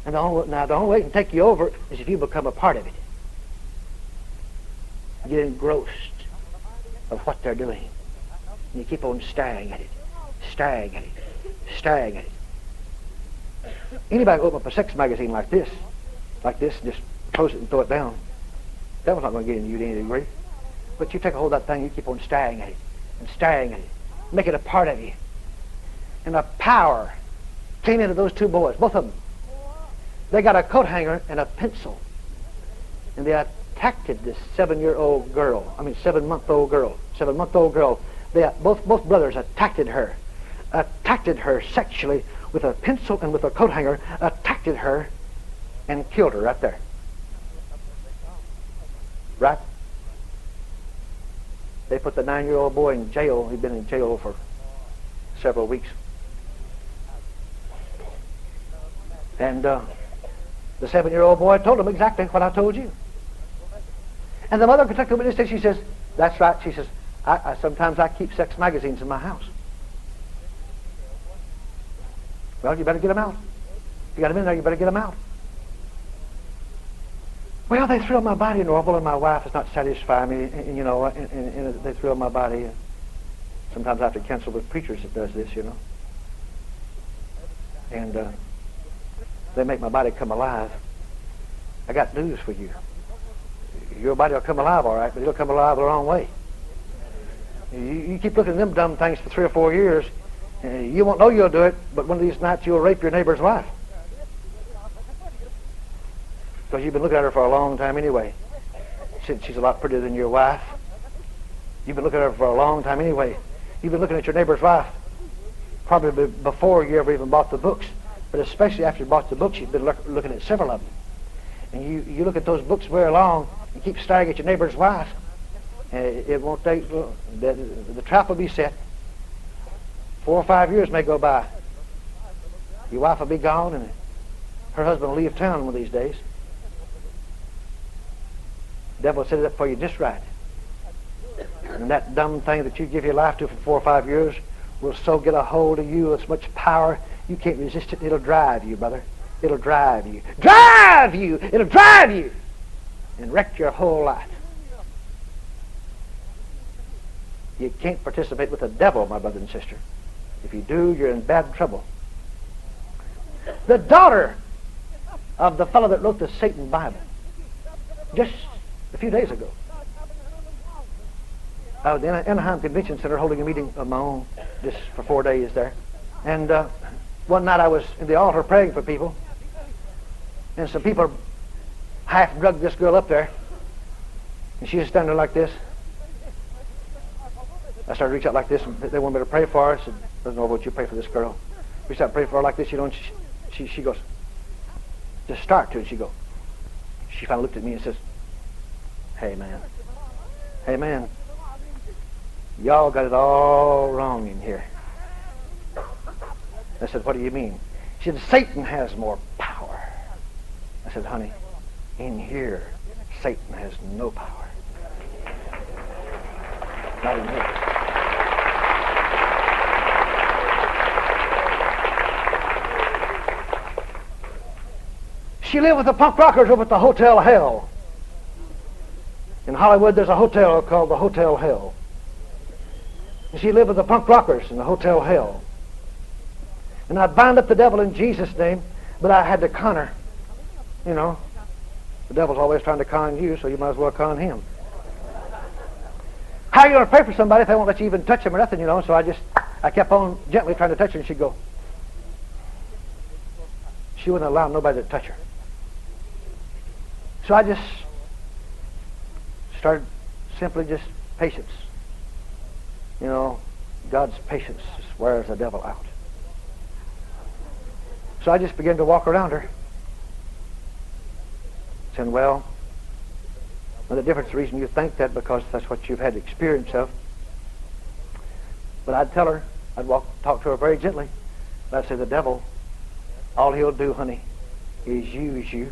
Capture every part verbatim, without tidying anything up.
And the only, now the only way it can take you over is if you become a part of it. You get engrossed of what they're doing. And you keep on staring at it, staring at it, staring at it. Anybody can open up a sex magazine like this, like this, and just close it and throw it down. That was not going to get into you to any degree. But you take a hold of that thing, you keep on staring at it, and staring at it. Make it a part of you. And a power came into those two boys, both of them. They got a coat hanger and a pencil. And they attacked this seven-year-old girl. I mean, seven-month-old girl. Seven-month-old girl. They, both, both brothers attacked her. Attacked her sexually with a pencil and with a coat hanger. Attacked her and killed her right there. Right? They put the nine-year-old boy in jail. He'd been in jail for several weeks. And uh, the seven-year-old boy told him exactly what I told you. And the mother could take the witness and she says, that's right. She says, I, I sometimes I keep sex magazines in my house. Well, you better get them out. If you got them in there, you better get them out. Well, they thrill my body, Norval, and my wife does not satisfy me, and, you know, and, and, and they thrill my body. Sometimes I have to cancel with preachers that does this, you know. And uh, they make my body come alive. I got news for you. Your body will come alive all right, but it'll come alive the wrong way. You, you keep looking at them dumb things for three or four years, and you won't know you'll do it, but one of these nights you'll rape your neighbor's wife. Because you've been looking at her for a long time anyway. Since she's a lot prettier than your wife. You've been looking at her for a long time anyway. You've been looking at your neighbor's wife probably before you ever even bought the books. But especially after you bought the books, you've been look, looking at several of them. And you, you look at those books very long and keep staring at your neighbor's wife. And it, it won't take, the, the, the trap will be set. Four or five years may go by. Your wife will be gone and her husband will leave town one of these days. The devil set it up for you just right. And that dumb thing that you give your life to for four or five years will so get a hold of you with so much power, you can't resist it. It'll drive you, brother. It'll drive you. Drive you! It'll drive you! And wreck your whole life. You can't participate with the devil, my brother and sister. If you do, you're in bad trouble. The daughter of the fellow that wrote the Satan Bible, just a few days ago, I was in the Anaheim Convention Center holding a meeting of my own just for four days there. And uh, one night I was in the altar praying for people, and some people half drugged this girl up there, and she was standing there like this. I started to reach out like this, and they wanted me to pray for her. I said, doesn't know what you pray for this girl. Reached out and prayed for her like this, you know, and she, she, she goes, just start to, and she goes, she finally looked at me and says, hey man, hey man, y'all got it all wrong in here. I said, what do you mean? She said, Satan has more power. I said, honey, in here, Satan has no power. Not in here. She lived with the punk rockers over at the Hotel Hell. In Hollywood, there's a hotel called the Hotel Hell. And she lived with the punk rockers in the Hotel Hell. And I bind up the devil in Jesus' name, but I had to con her. You know, the devil's always trying to con you, so you might as well con him. How are you going to pray for somebody if they won't let you even touch them or nothing, you know? So I just, I kept on gently trying to touch her, and she'd go. She wouldn't allow nobody to touch her. So I just started simply just patience. You know, God's patience wears the devil out. So I just began to walk around her, saying, well, well the difference, the reason you think that, because that's what you've had experience of. But I'd tell her, I'd walk, talk to her very gently. I'd say, the devil, all he'll do, honey, is use you.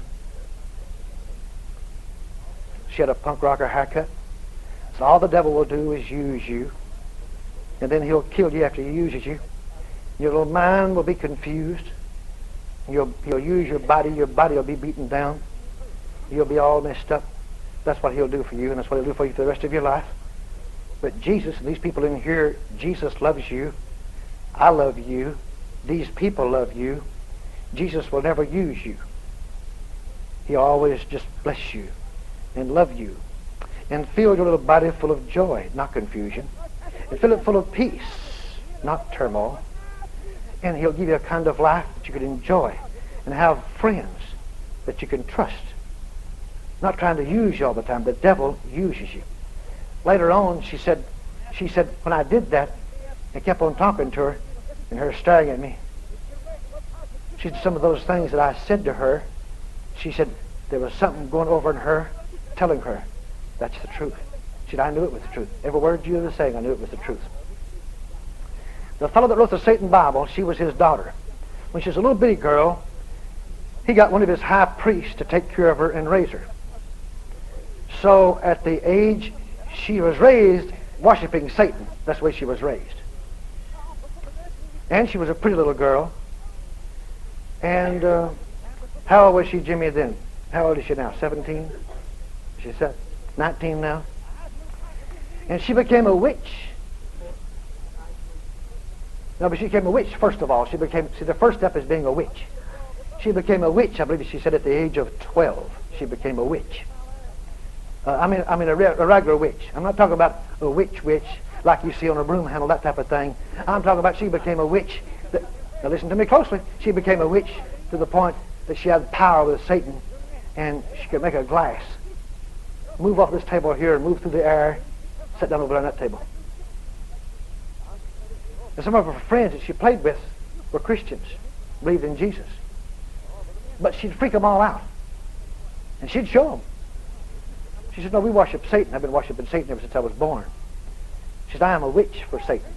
She had a punk rocker haircut. So all the devil will do is use you. And then he'll kill you after he uses you. Your little mind will be confused. You'll, he'll use your body. Your body will be beaten down. You'll be all messed up. That's what he'll do for you, and that's what he'll do for you for the rest of your life. But Jesus, and these people in here, Jesus loves you. I love you. These people love you. Jesus will never use you. He'll always just bless you and love you and fill your little body full of joy, not confusion, and fill it full of peace, not turmoil. And he'll give you a kind of life that you can enjoy and have friends that you can trust. Not trying to use you all the time. The devil uses you. Later on, she said, she said, when I did that, I kept on talking to her, and her staring at me. She said some of those things that I said to her, she said there was something going over in her, telling her, that's the truth. She said, I knew it was the truth. Every word you were saying, I knew it was the truth. The fellow that wrote the Satan Bible, she was his daughter. When she was a little bitty girl, he got one of his high priests to take care of her and raise her. So at the age, she was raised worshiping Satan. That's the way she was raised. And she was a pretty little girl. And uh, how old was she, Jimmy, then? How old is she now? seventeen? She's nineteen now. And she became a witch. No, but she became a witch, first of all. She became, see, the first step is being a witch. She became a witch, I believe she said, at the age of twelve. She became a witch. Uh, I mean, I mean a, re- a regular witch. I'm not talking about a witch witch like you see on a broom handle, that type of thing. I'm talking about she became a witch. That, now listen to me closely. She became a witch to the point that she had power with Satan, and she could make a glass move off this table here and move through the air, sit down over on that table. And some of her friends that she played with were Christians, believed in Jesus. But she'd freak them all out. And she'd show them. She said, no, we worship Satan. I've been worshiping Satan ever since I was born. She said, I am a witch for Satan.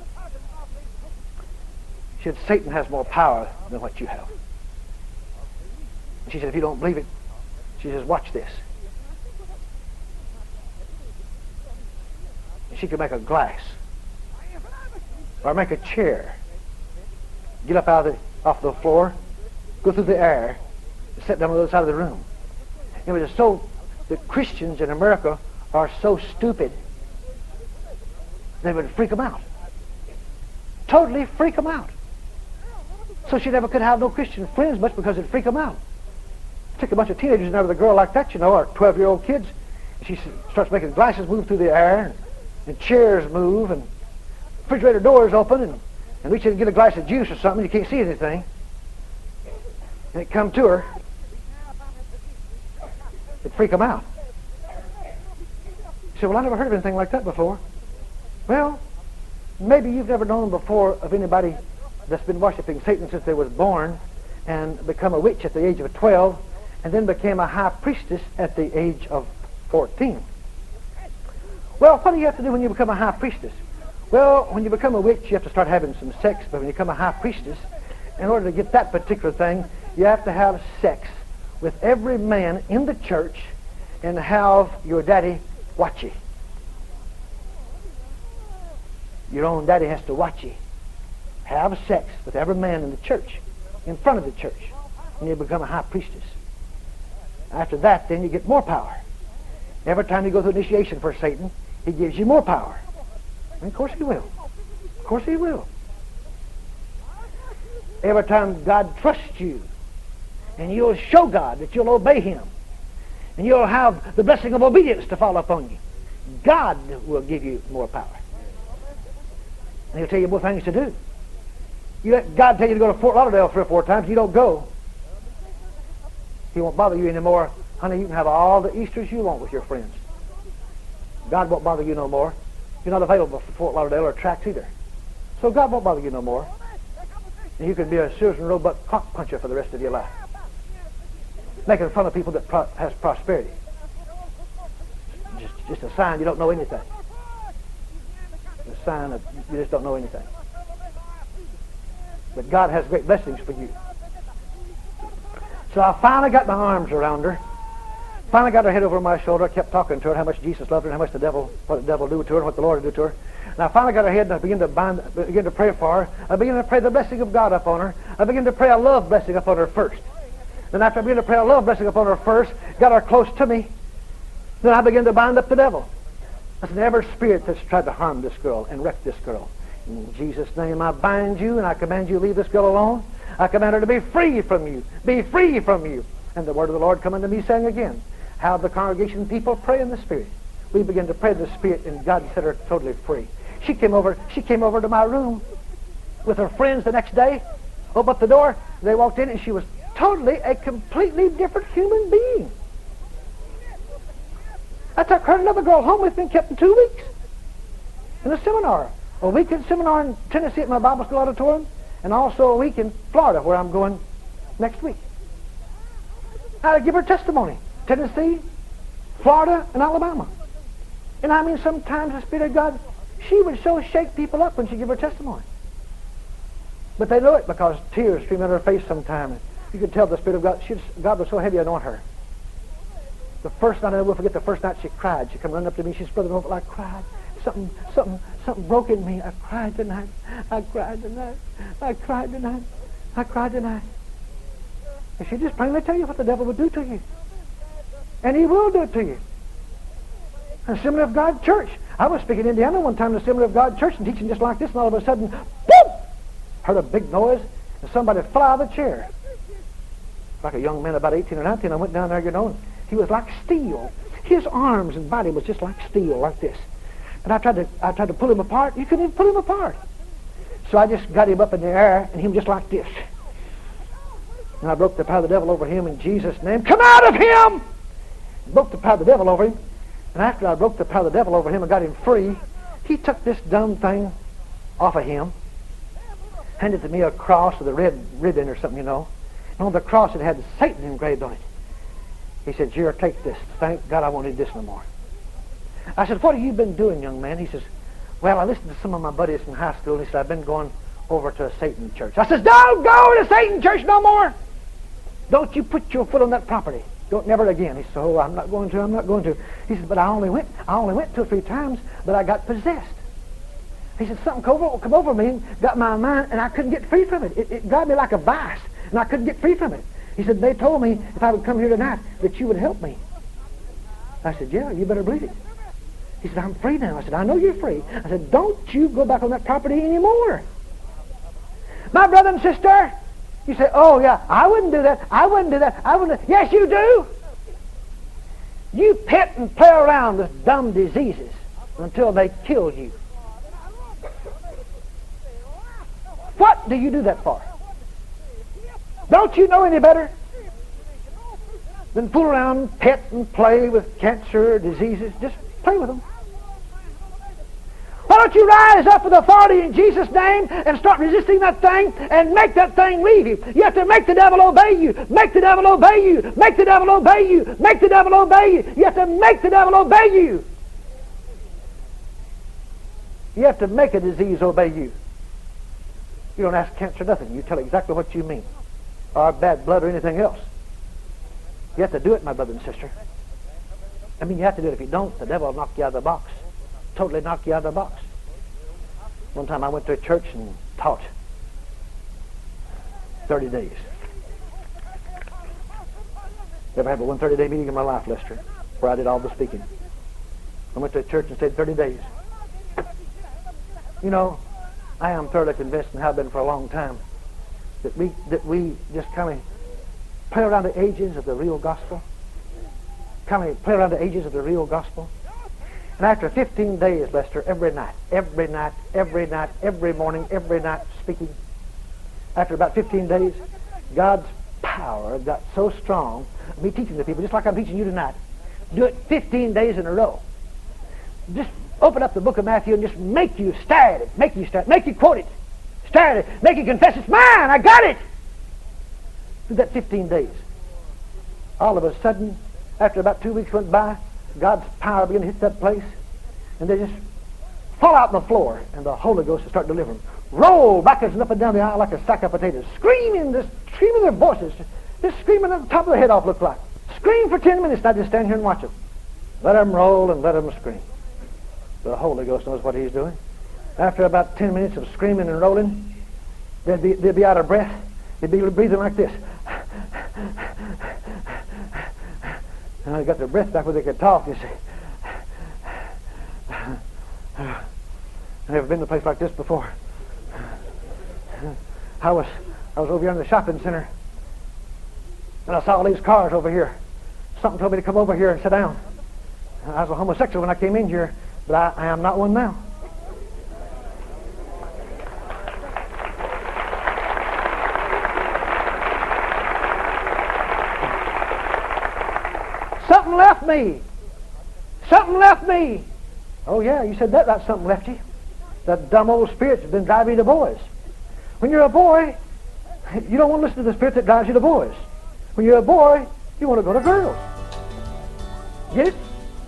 She said, Satan has more power than what you have. And she said, if you don't believe it, she says, watch this. And she could make a glass. Or make a chair. Get up out of the, off the floor, go through the air, and sit down on the other side of the room. It was so, the Christians in America are so stupid, they would freak them out. Totally freak them out. So she never could have no Christian friends much because it'd freak them out. Take a bunch of teenagers in there with a girl like that, you know, or twelve-year-old kids. She starts making glasses move through the air, and, and chairs move, and refrigerator doors open, and, and reach in and get a glass of juice or something. You can't see anything. And it come to her. It'd freak them out. She said, well, I never heard of anything like that before. Well, maybe you've never known before of anybody that's been worshiping Satan since they was born and become a witch at the age of twelve and then became a high priestess at the age of fourteen. Well, what do you have to do when you become a high priestess? Well, when you become a witch, you have to start having some sex, but when you become a high priestess, in order to get that particular thing, you have to have sex with every man in the church and have your daddy watch you. Your own daddy has to watch you. Have sex with every man in the church, in front of the church, and you become a high priestess. After that, then you get more power. Every time you go through initiation for Satan, he gives you more power. And of course he will. Of course he will. Every time God trusts you, and you'll show God that you'll obey him, and you'll have the blessing of obedience to fall upon you, God will give you more power. And he'll tell you more things to do. You let God tell you to go to Fort Lauderdale three or four times, you don't go. He won't bother you anymore. Honey, you can have all the Easters you want with your friends. God won't bother you no more. You're not available for Fort Lauderdale or tracks either. So God won't bother you no more. And you can be a Susan Roebuck cock puncher for the rest of your life. Making fun of people that pro- has prosperity. Just, just a sign you don't know anything. A sign that you just don't know anything. But God has great blessings for you. So I finally got my arms around her. Finally got her head over my shoulder. I kept talking to her how much Jesus loved her and how much the devil, what the devil do to her and what the Lord would do to her. And I finally got her head and I began to bind, began to pray for her. I began to pray the blessing of God upon her. I began to pray a love blessing upon her first. Then after I began to pray a love blessing upon her first, got her close to me, then I began to bind up the devil. I said, every spirit that's tried to harm this girl and wreck this girl, in Jesus' name I bind you and I command you to leave this girl alone. I command her to be free from you. Be free from you. And the word of the Lord come unto me saying again, how the congregation people pray in the Spirit. We began to pray in the Spirit and God set her totally free. She came over, she came over to my room with her friends the next day, opened up the door, they walked in and she was totally a completely different human being. I took her and another girl home. We've been kept in two weeks in a seminar. A week in seminar in Tennessee at my Bible school auditorium, and also a week in Florida where I'm going next week. I give her testimony. Tennessee, Florida, and Alabama. And I mean, sometimes the Spirit of God, she would so shake people up when she give her testimony. But they know it because tears stream out her face sometimes. You could tell the Spirit of God, she, God was so heavy on her. The first night, I will forget the first night she cried. She come running up to me, she's brother over, I cried. Something, something, something broke in me. I cried tonight. I cried tonight. I cried tonight. I cried tonight. And she just plainly tell you what the devil will do to you. And he will do it to you. Assembly of God Church. I was speaking in Indiana one time in the Assembly of God Church and teaching just like this, and all of a sudden, boom! Heard a big noise, and somebody fell out of the chair. Like a young man about eighteen or nineteen, I went down there, you know, and he was like steel. His arms and body was just like steel, like this. And I tried to I tried to pull him apart. You couldn't even pull him apart. So I just got him up in the air, and he was just like this. And I broke the power of the devil over him in Jesus' name. Come out of him! Broke the power of the devil over him. And after I broke the power of the devil over him and got him free, he took this dumb thing off of him, handed to me a cross with a red ribbon or something, you know. And on the cross it had Satan engraved on it. He said, "Here, take this. Thank God I won't need this no more." I said, "What have you been doing, young man?" He says, "Well, I listened to some of my buddies in high school." And he said, "I've been going over to a Satan church." I said, "Don't go to Satan church no more. Don't you put your foot on that property. Don't never again." He said, "Oh, I'm not going to, I'm not going to." He said, "But I only went, I only went two or three times, but I got possessed." He said, "Something come over, come over me and got my mind, and I couldn't get free from it. It, it got me like a vice, and I couldn't get free from it." He said, "They told me if I would come here tonight that you would help me." I said, "Yeah, you better believe it." He said, "I'm free now." I said, "I know you're free." I said, "Don't you go back on that property anymore." My brother and sister, you say, "Oh yeah, I wouldn't do that. I wouldn't do that. I wouldn't." Yes, you do. You pet and play around with dumb diseases until they kill you. What do you do that for? Don't you know any better than fool around, pet and play with cancer diseases? Just play with them. Why don't you rise up with authority in Jesus' name and start resisting that thing and make that thing leave you? You have to make the devil obey you. Make the devil obey you. Make the devil obey you. Make the devil obey you. You have to make the devil obey you. You have to make a disease obey you. You don't ask cancer nothing. You tell exactly what you mean. Or bad blood or anything else. You have to do it, my brother and sister. I mean, you have to do it. If you don't, the devil will knock you out of the box. Totally knock you out of the box. One time I went to a church and taught thirty days. Never had but one thirty-day meeting in my life, Lester, where I did all the speaking. I went to a church and stayed thirty days. You know, I am thoroughly convinced, and have been for a long time, that we that we just kind of play around the edges of the real gospel. Kind of play around the edges of the real gospel. And after fifteen days, Lester, every night, every night, every night, every morning, every night speaking, after about fifteen days, God's power got so strong, me teaching the people, just like I'm teaching you tonight, do it fifteen days in a row. Just open up the book of Matthew and just make you stare at it, make you stare, make you quote it, stare at it, make you confess it's mine, I got it. Do that fifteen days. All of a sudden, after about two weeks went by, God's power began to hit that place, and they just fall out on the floor, and the Holy Ghost will start delivering. Roll backwards and up and down the aisle like a sack of potatoes, screaming, just screaming their voices, just screaming at the top of their head off, look like. Scream for ten minutes, and I just stand here and watch them. Let them roll and let them scream. The Holy Ghost knows what He's doing. After about ten minutes of screaming and rolling, they'd be, they'd be out of breath. They'd be breathing like this. And they got their breath back where they could talk, you see. I've never been to a place like this before. I was I was over here in the shopping center, and I saw all these cars over here. Something told me to come over here and sit down. I was a homosexual when I came in here, but I, I am not one now. Something left me. Something left me. Oh yeah, you said that, that something left you. That dumb old spirit that's been driving you to boys. When you're a boy, you don't want to listen to the spirit that drives you to boys. When you're a boy, you want to go to girls. Get it?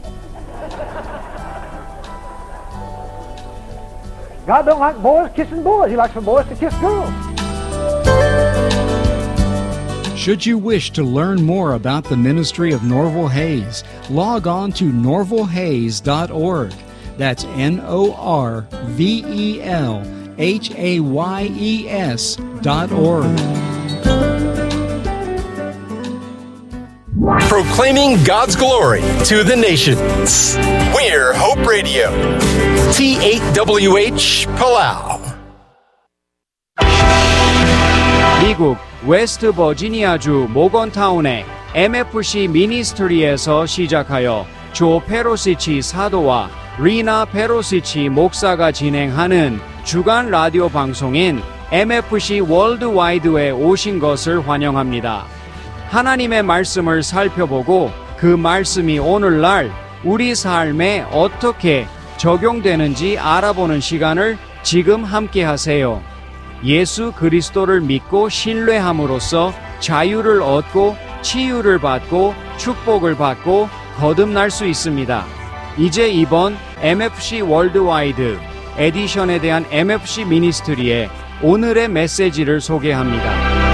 God don't like boys kissing boys. He likes for boys to kiss girls. Should you wish to learn more about the ministry of Norval Hayes, log on to norval hayes dot org. That's N O R V E L H A Y E S dot org. Proclaiming God's glory to the nations. We're Hope Radio. T eight W H Palau. 미국 웨스트 버지니아주 모건타운의 엠에프씨 미니스트리에서 시작하여 조 페로시치 사도와 리나 페로시치 목사가 진행하는 주간 라디오 방송인 엠에프씨 월드와이드에 오신 것을 환영합니다. 하나님의 말씀을 살펴보고 그 말씀이 오늘날 우리 삶에 어떻게 적용되는지 알아보는 시간을 지금 함께 하세요. 예수 그리스도를 믿고 신뢰함으로써 자유를 얻고 치유를 받고 축복을 받고 거듭날 수 있습니다. 이제 이번 엠에프씨 월드와이드 에디션에 대한 엠에프씨 미니스트리의 오늘의 메시지를 소개합니다.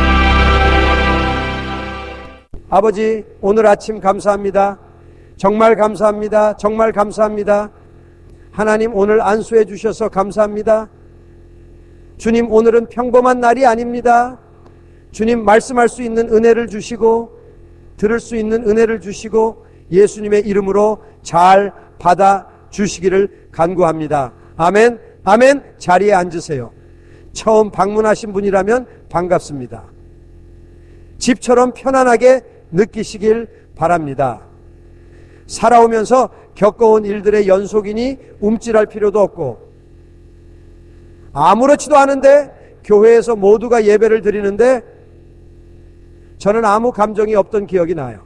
아버지, 오늘 아침 감사합니다. 정말 감사합니다. 정말 감사합니다. 하나님, 오늘 안수해 주셔서 감사합니다. 주님, 오늘은 평범한 날이 아닙니다. 주님, 말씀할 수 있는 은혜를 주시고 들을 수 있는 은혜를 주시고 예수님의 이름으로 잘 받아 주시기를 간구합니다. 아멘, 아멘. 자리에 앉으세요. 처음 방문하신 분이라면 반갑습니다. 집처럼 편안하게 느끼시길 바랍니다. 살아오면서 겪어온 일들의 연속이니 움찔할 필요도 없고, 아무렇지도 않은데 교회에서 모두가 예배를 드리는데 저는 아무 감정이 없던 기억이 나요.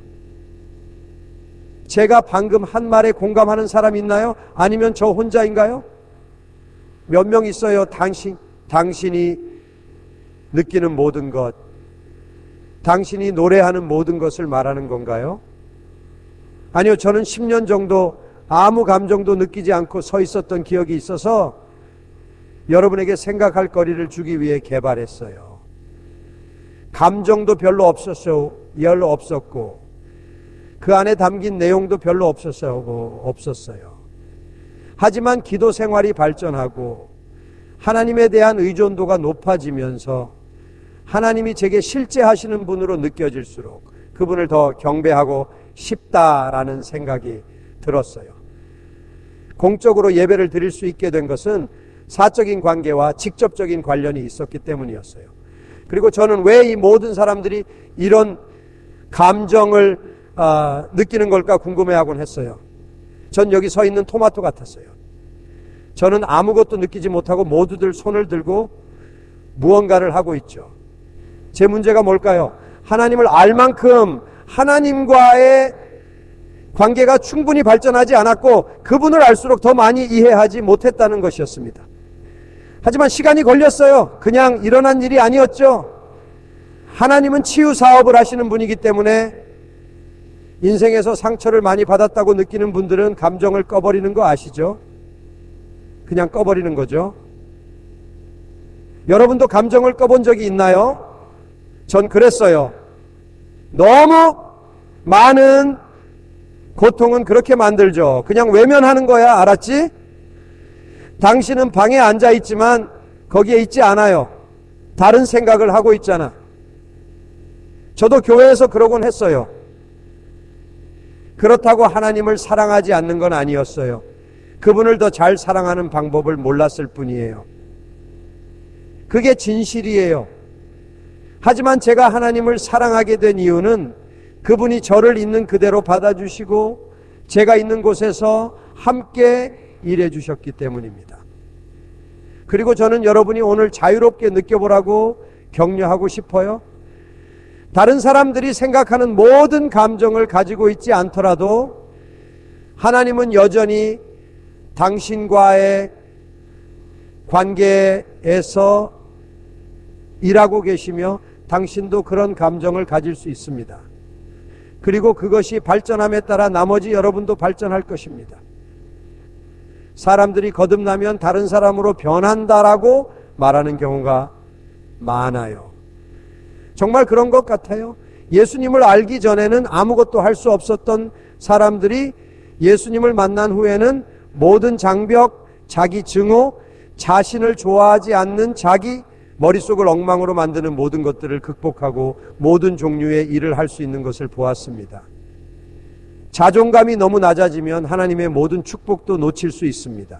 제가 방금 한 말에 공감하는 사람 있나요? 아니면 저 혼자인가요? 몇 명 있어요? 당신, 당신이 느끼는 모든 것, 당신이 노래하는 모든 것을 말하는 건가요? 아니요, 저는 십 년 정도 아무 감정도 느끼지 않고 서 있었던 기억이 있어서 여러분에게 생각할 거리를 주기 위해 개발했어요. 감정도 별로 없었어요. 별로 없었고 그 안에 담긴 내용도 별로 없었어요. 없었어요. 하지만 기도 생활이 발전하고 하나님에 대한 의존도가 높아지면서 하나님이 제게 실제 하시는 분으로 느껴질수록 그분을 더 경배하고 싶다라는 생각이 들었어요. 공적으로 예배를 드릴 수 있게 된 것은 사적인 관계와 직접적인 관련이 있었기 때문이었어요. 그리고 저는 왜 이 모든 사람들이 이런 감정을 어, 느끼는 걸까 궁금해하곤 했어요. 전 여기 서 있는 토마토 같았어요. 저는 아무것도 느끼지 못하고 모두들 손을 들고 무언가를 하고 있죠. 제 문제가 뭘까요? 하나님을 알 만큼 하나님과의 관계가 충분히 발전하지 않았고 그분을 알수록 더 많이 이해하지 못했다는 것이었습니다. 하지만 시간이 걸렸어요. 그냥 일어난 일이 아니었죠. 하나님은 치유 사업을 하시는 분이기 때문에 인생에서 상처를 많이 받았다고 느끼는 분들은 감정을 꺼버리는 거 아시죠? 그냥 꺼버리는 거죠. 여러분도 감정을 꺼본 적이 있나요? 전 그랬어요. 너무 많은 고통은 그렇게 만들죠. 그냥 외면하는 거야. 알았지? 당신은 방에 앉아 있지만 거기에 있지 않아요. 다른 생각을 하고 있잖아. 저도 교회에서 그러곤 했어요. 그렇다고 하나님을 사랑하지 않는 건 아니었어요. 그분을 더 잘 사랑하는 방법을 몰랐을 뿐이에요. 그게 진실이에요. 하지만 제가 하나님을 사랑하게 된 이유는 그분이 저를 있는 그대로 받아주시고 제가 있는 곳에서 함께 일해 주셨기 때문입니다. 그리고 저는 여러분이 오늘 자유롭게 느껴보라고 격려하고 싶어요. 다른 사람들이 생각하는 모든 감정을 가지고 있지 않더라도 하나님은 여전히 당신과의 관계에서 일하고 계시며 당신도 그런 감정을 가질 수 있습니다. 그리고 그것이 발전함에 따라 나머지 여러분도 발전할 것입니다. 사람들이 거듭나면 다른 사람으로 변한다라고 말하는 경우가 많아요. 정말 그런 것 같아요. 예수님을 알기 전에는 아무것도 할 수 없었던 사람들이 예수님을 만난 후에는 모든 장벽, 자기 증오, 자신을 좋아하지 않는 자기 머릿속을 엉망으로 만드는 모든 것들을 극복하고 모든 종류의 일을 할 수 있는 것을 보았습니다. 자존감이 너무 낮아지면 하나님의 모든 축복도 놓칠 수 있습니다.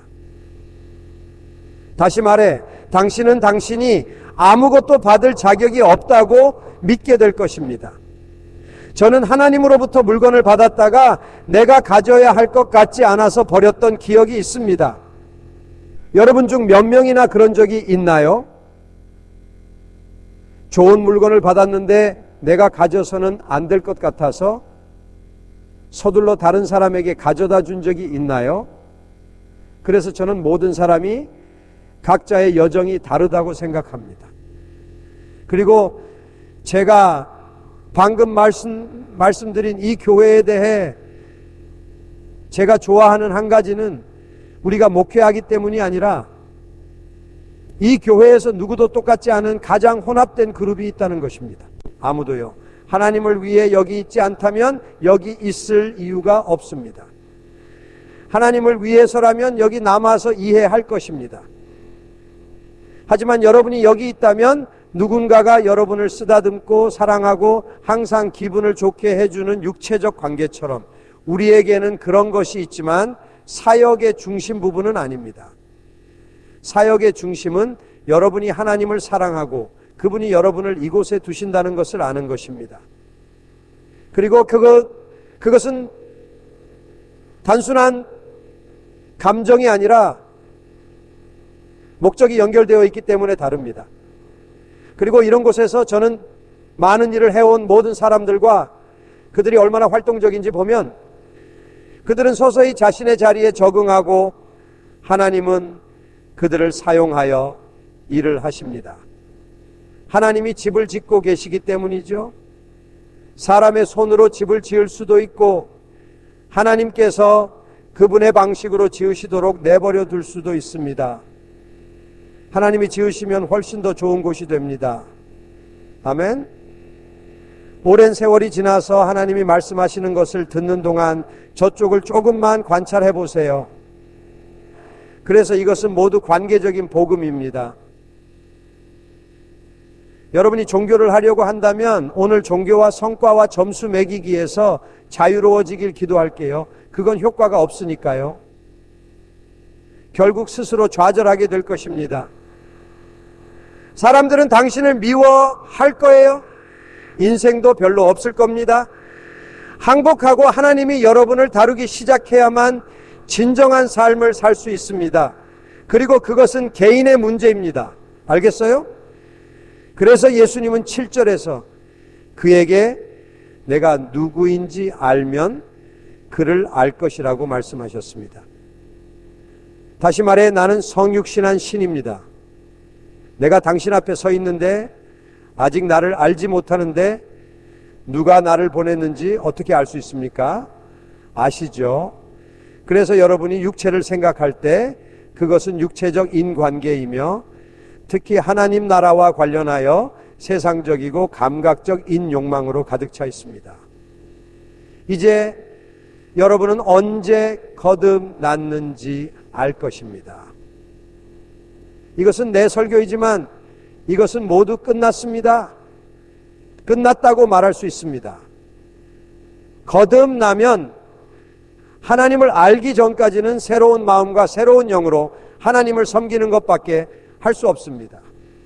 다시 말해, 당신은 당신이 아무것도 받을 자격이 없다고 믿게 될 것입니다. 저는 하나님으로부터 물건을 받았다가 내가 가져야 할 것 같지 않아서 버렸던 기억이 있습니다. 여러분 중 몇 명이나 그런 적이 있나요? 좋은 물건을 받았는데 내가 가져서는 안 될 것 같아서 서둘러 다른 사람에게 가져다 준 적이 있나요? 그래서 저는 모든 사람이 각자의 여정이 다르다고 생각합니다. 그리고 제가 방금 말씀, 말씀드린 이 교회에 대해 제가 좋아하는 한 가지는 우리가 목회하기 때문이 아니라 이 교회에서 누구도 똑같지 않은 가장 혼합된 그룹이 있다는 것입니다. 아무도요. 하나님을 위해 여기 있지 않다면 여기 있을 이유가 없습니다. 하나님을 위해서라면 여기 남아서 이해할 것입니다. 하지만 여러분이 여기 있다면 누군가가 여러분을 쓰다듬고 사랑하고 항상 기분을 좋게 해주는 육체적 관계처럼 우리에게는 그런 것이 있지만 사역의 중심 부분은 아닙니다. 사역의 중심은 여러분이 하나님을 사랑하고 그분이 여러분을 이곳에 두신다는 것을 아는 것입니다. 그리고 그것, 그것은 단순한 감정이 아니라 목적이 연결되어 있기 때문에 다릅니다. 그리고 이런 곳에서 저는 많은 일을 해온 모든 사람들과 그들이 얼마나 활동적인지 보면 그들은 서서히 자신의 자리에 적응하고 하나님은 그들을 사용하여 일을 하십니다. 하나님이 집을 짓고 계시기 때문이죠. 사람의 손으로 집을 지을 수도 있고 하나님께서 그분의 방식으로 지으시도록 내버려 둘 수도 있습니다. 하나님이 지으시면 훨씬 더 좋은 곳이 됩니다. 아멘. 오랜 세월이 지나서 하나님이 말씀하시는 것을 듣는 동안 저쪽을 조금만 관찰해 보세요. 그래서 이것은 모두 관계적인 복음입니다. 여러분이 종교를 하려고 한다면 오늘 종교와 성과와 점수 매기기에서 자유로워지길 기도할게요. 그건 효과가 없으니까요. 결국 스스로 좌절하게 될 것입니다. 사람들은 당신을 미워할 거예요. 인생도 별로 없을 겁니다. 항복하고 하나님이 여러분을 다루기 시작해야만 진정한 삶을 살 수 있습니다. 그리고 그것은 개인의 문제입니다. 알겠어요? 그래서 예수님은 칠 절에서 그에게 내가 누구인지 알면 그를 알 것이라고 말씀하셨습니다. 다시 말해 나는 성육신한 신입니다. 내가 당신 앞에 서 있는데 아직 나를 알지 못하는데 누가 나를 보냈는지 어떻게 알 수 있습니까? 아시죠? 그래서 여러분이 육체를 생각할 때 그것은 육체적 인관계이며 특히 하나님 나라와 관련하여 세상적이고 감각적 인욕망으로 가득 차 있습니다. 이제 여러분은 언제 거듭났는지 알 것입니다. 이것은 내 설교이지만 이것은 모두 끝났습니다. 끝났다고 말할 수 있습니다. 거듭나면 하나님을 알기 전까지는 새로운 마음과 새로운 영으로 하나님을 섬기는 것밖에 할 수 없습니다.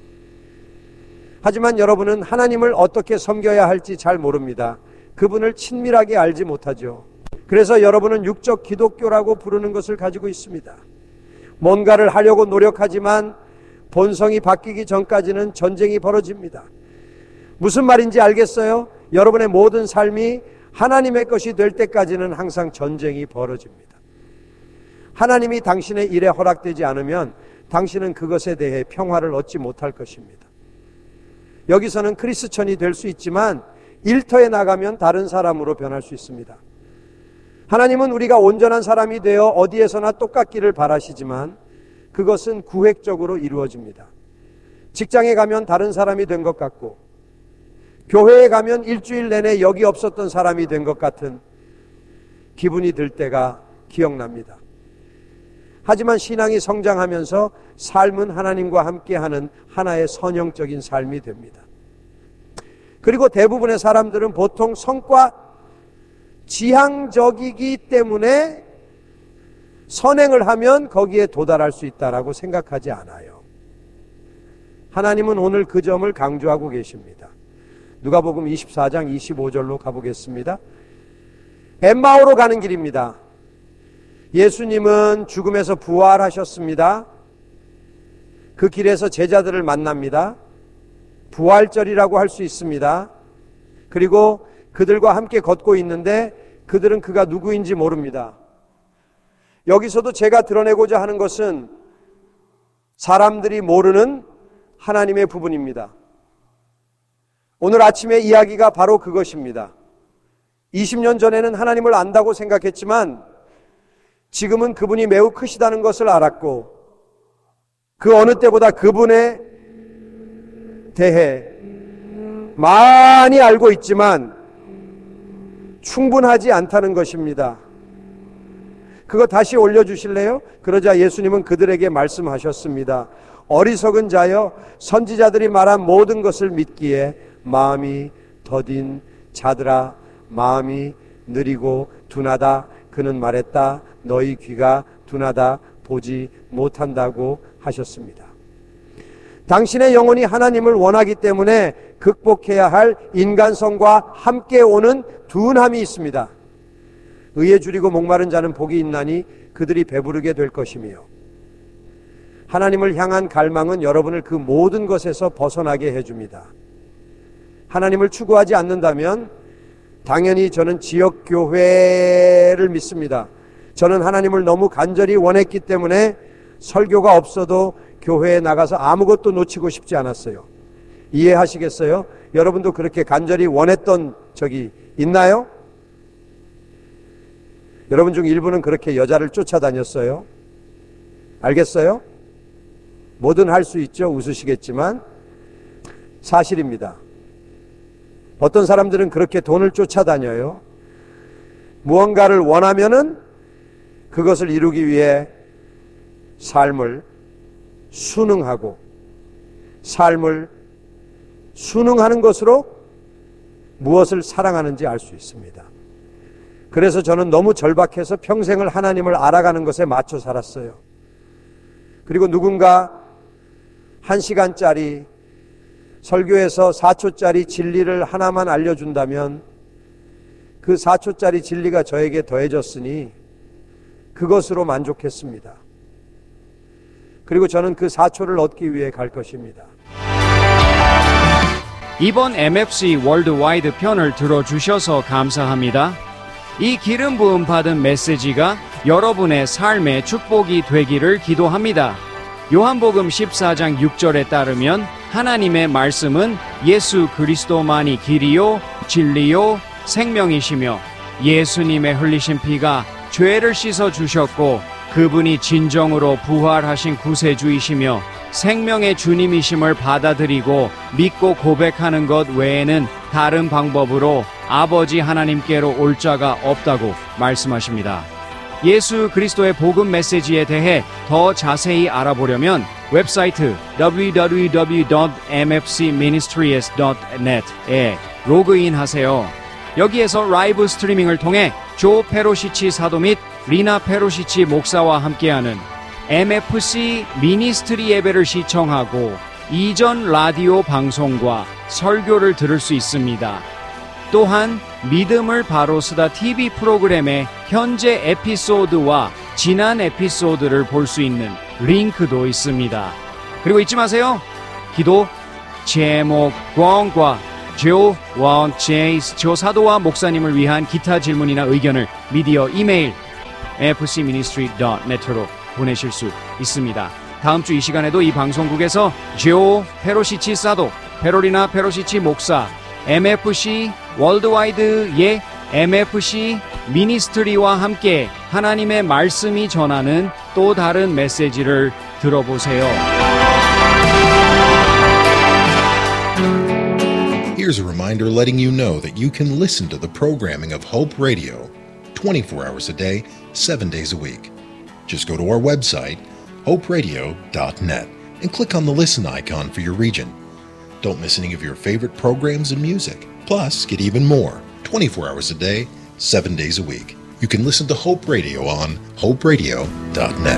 하지만 여러분은 하나님을 어떻게 섬겨야 할지 잘 모릅니다. 그분을 친밀하게 알지 못하죠. 그래서 여러분은 육적 기독교라고 부르는 것을 가지고 있습니다. 뭔가를 하려고 노력하지만 본성이 바뀌기 전까지는 전쟁이 벌어집니다. 무슨 말인지 알겠어요? 여러분의 모든 삶이 하나님의 것이 될 때까지는 항상 전쟁이 벌어집니다. 하나님이 당신의 일에 허락되지 않으면 당신은 그것에 대해 평화를 얻지 못할 것입니다. 여기서는 크리스천이 될 수 있지만 일터에 나가면 다른 사람으로 변할 수 있습니다. 하나님은 우리가 온전한 사람이 되어 어디에서나 똑같기를 바라시지만 그것은 구획적으로 이루어집니다. 직장에 가면 다른 사람이 된 것 같고, 교회에 가면 일주일 내내 여기 없었던 사람이 된 것 같은 기분이 들 때가 기억납니다. 하지만 신앙이 성장하면서 삶은 하나님과 함께하는 하나의 선형적인 삶이 됩니다. 그리고 대부분의 사람들은 보통 성과 지향적이기 때문에 선행을 하면 거기에 도달할 수 있다라고 생각하지 않아요. 하나님은 오늘 그 점을 강조하고 계십니다. 누가복음 이십사 장 이십오 절로 가보겠습니다. 엠마오로 가는 길입니다. 예수님은 죽음에서 부활하셨습니다. 그 길에서 제자들을 만납니다. 부활절이라고 할 수 있습니다. 그리고 그들과 함께 걷고 있는데 그들은 그가 누구인지 모릅니다. 여기서도 제가 드러내고자 하는 것은 사람들이 모르는 하나님의 부분입니다. 오늘 아침의 이야기가 바로 그것입니다. 이십 년 전에는 하나님을 안다고 생각했지만 지금은 그분이 매우 크시다는 것을 알았고, 그 어느 때보다 그분에 대해 많이 알고 있지만 충분하지 않다는 것입니다. 그거 다시 올려주실래요? 그러자 예수님은 그들에게 말씀하셨습니다. 어리석은 자여, 선지자들이 말한 모든 것을 믿기에 마음이 더딘 자들아, 마음이 느리고 둔하다. 그는 말했다. 너희 귀가 둔하다. 보지 못한다고 하셨습니다. 당신의 영혼이 하나님을 원하기 때문에 극복해야 할 인간성과 함께 오는 둔함이 있습니다. 의에 줄이고 목마른 자는 복이 있나니 그들이 배부르게 될 것이며, 하나님을 향한 갈망은 여러분을 그 모든 것에서 벗어나게 해줍니다. 하나님을 추구하지 않는다면 당연히 저는 지역교회를 믿습니다. 저는 하나님을 너무 간절히 원했기 때문에 설교가 없어도 교회에 나가서 아무것도 놓치고 싶지 않았어요. 이해하시겠어요? 여러분도 그렇게 간절히 원했던 적이 있나요? 여러분 중 일부는 그렇게 여자를 쫓아다녔어요. 알겠어요? 뭐든 할 수 있죠. 웃으시겠지만 사실입니다. 어떤 사람들은 그렇게 돈을 쫓아다녀요. 무언가를 원하면은 그것을 이루기 위해 삶을 순응하고, 삶을 순응하는 것으로 무엇을 사랑하는지 알 수 있습니다. 그래서 저는 너무 절박해서 평생을 하나님을 알아가는 것에 맞춰 살았어요. 그리고 누군가 한 시간짜리 설교에서 사 초짜리 진리를 하나만 알려준다면 그 사 초짜리 진리가 저에게 더해졌으니 그것으로 만족했습니다. 그리고 저는 그 사 초를 얻기 위해 갈 것입니다. 이번 엠에프씨 월드와이드 편을 들어주셔서 감사합니다. 이 기름 부음 받은 메시지가 여러분의 삶의 축복이 되기를 기도합니다. 요한복음 십사 장 육 절에 따르면 하나님의 말씀은 예수 그리스도만이 길이요 진리요 생명이시며, 예수님의 흘리신 피가 죄를 씻어 주셨고 그분이 진정으로 부활하신 구세주이시며 생명의 주님이심을 받아들이고 믿고 고백하는 것 외에는 다른 방법으로 아버지 하나님께로 올 자가 없다고 말씀하십니다. 예수 그리스도의 복음 메시지에 대해 더 자세히 알아보려면 웹사이트 더블유 더블유 더블유 닷 엠 에프 씨 미니스트리스 닷 넷에 로그인 하세요. 여기에서 라이브 스트리밍을 통해 조 페로시치 사도 및 리나 페로시치 목사와 함께하는 엠 에프 씨 미니스트리 예배를 시청하고 이전 라디오 방송과 설교를 들을 수 있습니다. 또한 믿음을 바로 쓰다 티비 프로그램의 현재 에피소드와 지난 에피소드를 볼 수 있는 링크도 있습니다. 그리고 잊지 마세요. 기도 제목과 조 원 제이스 조 사도와 목사님을 위한 기타 질문이나 의견을 미디어 이메일 에프씨 미니스트리 닷 넷으로 보내실 수 있습니다. 다음 주 이 시간에도 이 방송국에서 조 페로시치 사도, 페로리나 페로시치 목사, 엠 에프 씨 월드와이드의 엠 에프 씨 미니스트리와 함께 하나님의 말씀이 전하는 또 다른 메시지를 들어보세요. Here's a reminder letting you know that you can listen to the programming of Hope Radio twenty-four hours a day, seven days a week. Just go to our website, hope radio dot net, and click on the listen icon for your region. Don't miss any of your favorite programs and music. Plus, get even more, twenty-four hours a day, seven days a week. You can listen to Hope Radio on hope radio dot net.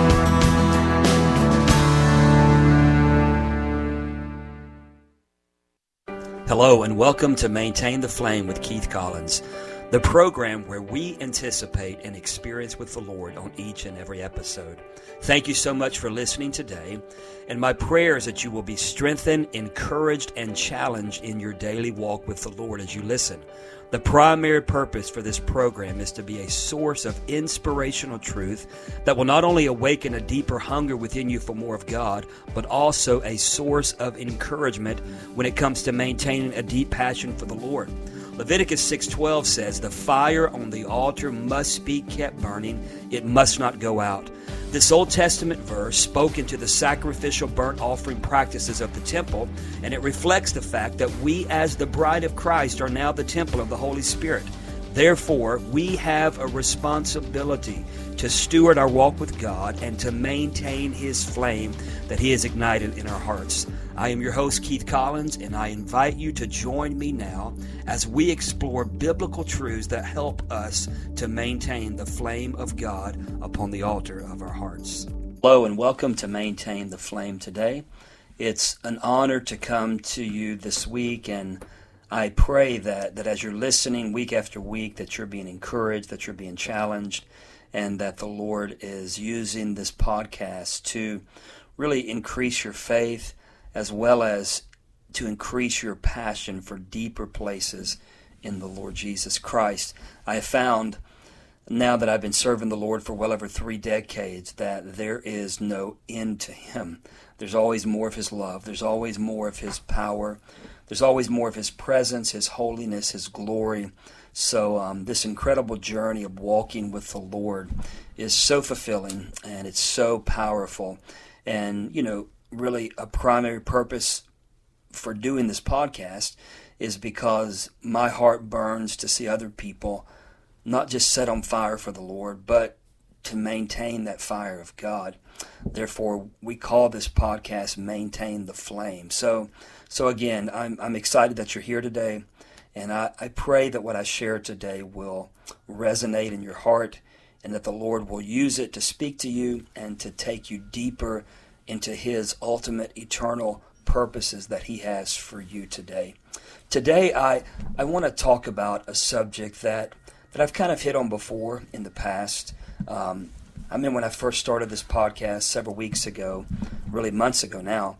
Hello and welcome to Maintain the Flame with Keith Collins, the program where we anticipate an experience with the Lord on each and every episode. Thank you so much for listening today, and my prayer is that you will be strengthened, encouraged, and challenged in your daily walk with the Lord as you listen. The primary purpose for this program is to be a source of inspirational truth that will not only awaken a deeper hunger within you for more of God, but also a source of encouragement when it comes to maintaining a deep passion for the Lord. Leviticus six twelve says, "The fire on the altar must be kept burning. It must not go out." This Old Testament verse spoke into the sacrificial burnt offering practices of the temple, and it reflects the fact that we as the bride of Christ are now the temple of the Holy Spirit. Therefore, we have a responsibility to steward our walk with God and to maintain His flame that He has ignited in our hearts. I am your host, Keith Collins, and I invite you to join me now as we explore biblical truths that help us to maintain the flame of God upon the altar of our hearts. Hello, and welcome to Maintain the Flame today. It's an honor to come to you this week, and I pray that, that as you're listening week after week, that you're being encouraged, that you're being challenged, and that the Lord is using this podcast to really increase your faith as well as to increase your passion for deeper places in the Lord Jesus Christ. I have found, now that I've been serving the Lord for well over three decades, that there is no end to Him. There's always more of His love. There's always more of His power. There's always more of His presence, His holiness, His glory. So um, this incredible journey of walking with the Lord is so fulfilling, and it's so powerful. And, you know, really a primary purpose for doing this podcast is because my heart burns to see other people not just set on fire for the Lord, but to maintain that fire of God. Therefore, we call this podcast Maintain the Flame. So, so again, I'm, I'm excited that you're here today, and I, I pray that what I share today will resonate in your heart, and that the Lord will use it to speak to you and to take you deeper into His ultimate eternal purposes that He has for you today. Today, I, I want to talk about a subject that, that I've kind of hit on before in the past. Um, I mean, when I first started this podcast several weeks ago, really months ago now,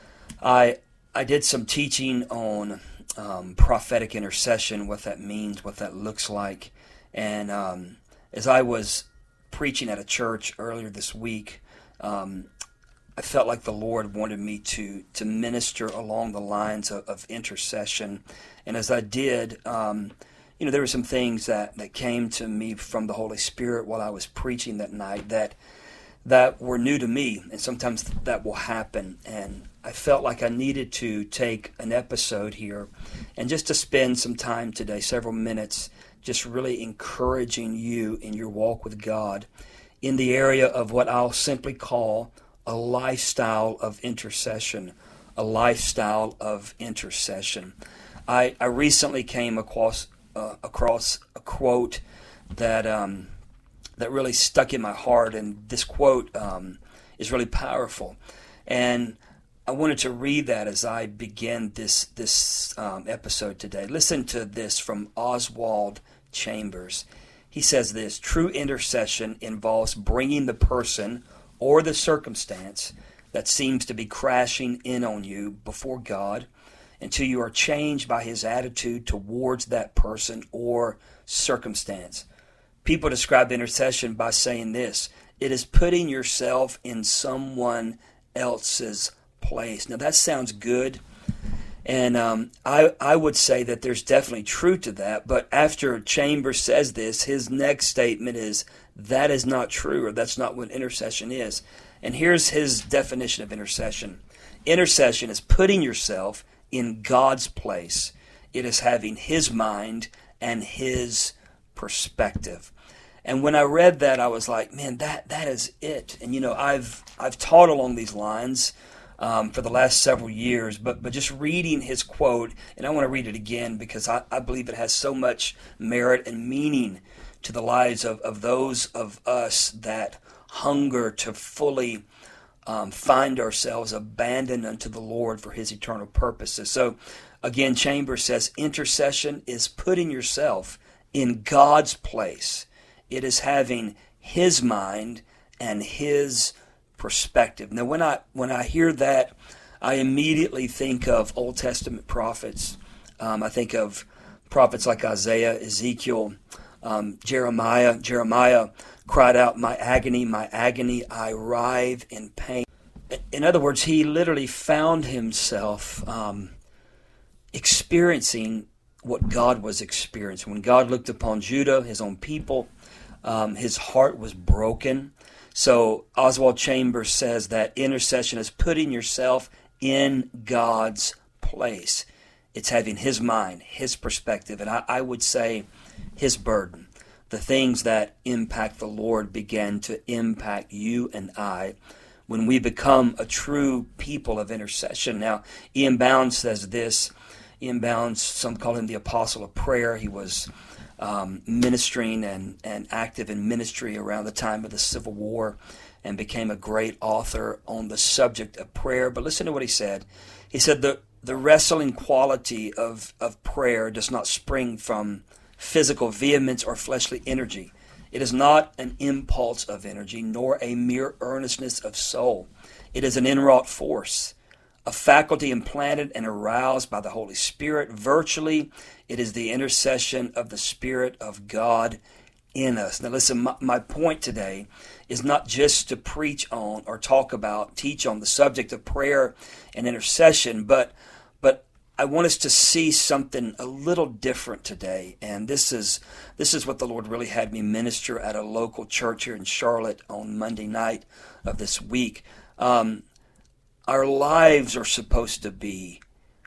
I I did some teaching on um, prophetic intercession, what that means, what that looks like. And um, as I was preaching at a church earlier this week, um, I felt like the Lord wanted me to to minister along the lines of, of intercession. And as I did, um, you know, there were some things that, that came to me from the Holy Spirit while I was preaching that night that that were new to me. And sometimes that will happen. And I felt like I needed to take an episode here and just to spend some time today, several minutes, just really encouraging you in your walk with God in the area of what I'll simply call a lifestyle of intercession, a lifestyle of intercession. I, I recently came across uh, across a quote that um, that really stuck in my heart, and this quote um, is really powerful. And I wanted to read that as I begin this this um, episode today. Listen to this from Oswald Chambers. He says this: true intercession involves bringing the person or the circumstance that seems to be crashing in on you before God until you are changed by His attitude towards that person or circumstance. People describe intercession by saying this: it is putting yourself in someone else's place. Now that sounds good, and um, I, I would say that there's definitely truth to that, but after Chambers says this, his next statement is, that is not true, or that's not what intercession is. And here's his definition of intercession. Intercession is putting yourself in God's place. It is having His mind and His perspective. And when I read that, I was like, man, that that is it. And you know, I've I've taught along these lines um, for the last several years, but but just reading his quote, and I want to read it again because I, I believe it has so much merit and meaning to the lives of, of those of us that hunger to fully um, find ourselves abandoned unto the Lord for His eternal purposes. So again, Chambers says, intercession is putting yourself in God's place. It is having His mind and His perspective. Now, when I when I hear that, I immediately think of Old Testament prophets. Um, I think of prophets like Isaiah, Ezekiel, um, Jeremiah. Jeremiah cried out, "My agony, my agony, I writhe in pain." In other words, he literally found himself um, experiencing what God was experiencing. When God looked upon Judah, His own people, um, his heart was broken. So Oswald Chambers says that intercession is putting yourself in God's place. It's having His mind, His perspective, and I, I would say His burden. The things that impact the Lord begin to impact you and I when we become a true people of intercession. Now, Ian Bounds says this. Ian Bounds, some call him the apostle of prayer. He was um, ministering and, and active in ministry around the time of the Civil War and became a great author on the subject of prayer. But listen to what he said. He said, the, the wrestling quality of, of prayer does not spring from physical vehemence or fleshly energy. It is not an impulse of energy, nor a mere earnestness of soul. It is an inwrought force, a faculty implanted and aroused by the Holy Spirit. Virtually, it is the intercession of the Spirit of God in us. Now listen, my, my point today is not just to preach on or talk about, teach on the subject of prayer and intercession, but but I want us to see something a little different today. And this is this is what the Lord really had me minister at a local church here in Charlotte on Monday night of this week. Um, our lives are supposed to be